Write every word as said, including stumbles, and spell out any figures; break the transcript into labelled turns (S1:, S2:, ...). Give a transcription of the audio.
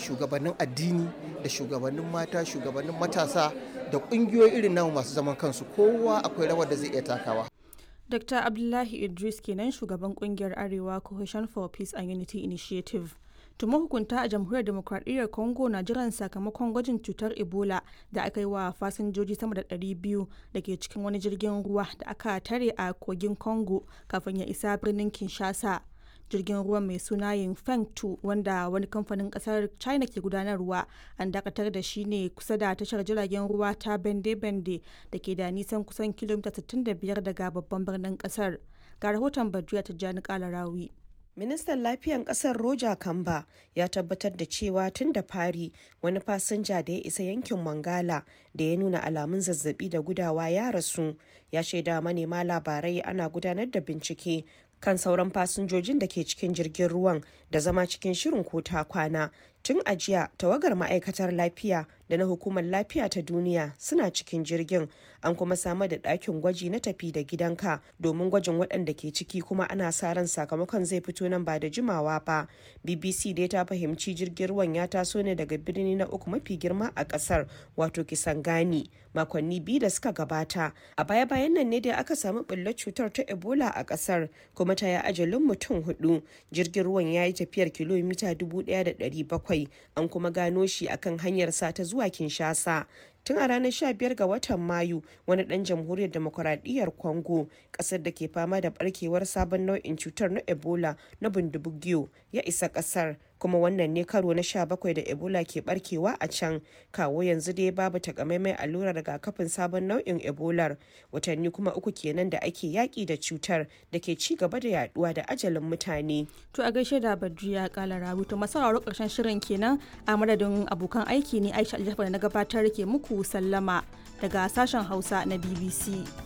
S1: shugabannin addini da shugabannin mata, shugabannin matasa da ƙungiyoyi irin namu masu zaman kansu, kowa akwai rawar da zai iya takawa.
S2: Dokta Abdullahi Idris kenan shugaban kungiyar Arewa Coalition for Peace and Unity Initiative. Tuma hukunta a jamhuriyar demokradiyyar Congo na jiran sakamakon gwajin cutar Ebola da aka yi wa fasinjoji sama da ɗari biyu da ke cikin wani jirgin ruwa da aka tare a kogin Congo kafin ya isa birnin Kinshasa. Jirgin ruwan mai suna Yingfeng two wanda wani kamfanin kasar China ke gudanarwa an dakatar da shi ne kusa da tashar jiragen ruwa ta Bende-Bende da ke da nisan kusan kilomita sittin da biyar daga babban birnin kasar. Ga rahoton Badriya Tijjani Kalarawi.
S3: Ministan Lafiyan Kasar Roger Kamba ya tabbatar da cewa tun da fari wani fasinja da ya isa yankin Mongala da ya nuna alamun zazzabi da gudawa ya rasu. Ya shaida manema labarai ana gudanar da bincike kan sauran fasinjojin da ke cikin jirgin ruwan da zama cikin shirin ko ta kwana. Tun a jiya, tawagar ma'aikatar lafiya da na hukumar lafiya ta duniya suna cikin jirgin, an kuma samar da ɗakin gwaji na tafi da gidanka domin gwajin waɗanda ke ciki, kuma ana sa ran sakamakon zai fito nan ba da jimawa ba. B B C dai ta fahimci jirgin ruwan ya taso ne daga birni na uku mafi girma a ƙasar, wato Kisangani, makonni biyu da suka gabata. A baya-bayan nan ne dai aka samu ɓullar cutar ta Ebola a ƙasar, kuma ta yi ajalin mutum hudu. Jirgin ruwan ya yi tafiyar kilomita dubu ɗaya da ɗari bakwai, an kuma gano shi akan hanyar sa ta zuwa Kinshasa. Tun a ranar sha biyar ga watan Mayu, wani ɗan jamhuriyar demokuraɗiyyar Congo, ƙasar da ke fama da ɓarkewar sabon nau'in cutar na Ebola na Bundibugyo, ya isa ƙasar, kuma wannan ne karo na sha bakwai da Ebola ke ɓarkewa a can. Kawo yanzu dai babu takamaimai allurar rigakafin sabon nau'in Ebolar, watanni kuma uku kenan da ake yaƙi da cutar da ke ci gaba da yaduwa da ajalin mutane.
S2: To a gaishe da Badriya Kalarawi, to masauraro ƙarshen shirin kenan, a madadin abokan aiki ne Aisha Aljafar da na gabatar ke muku sallama daga sashen Hausa na B B C.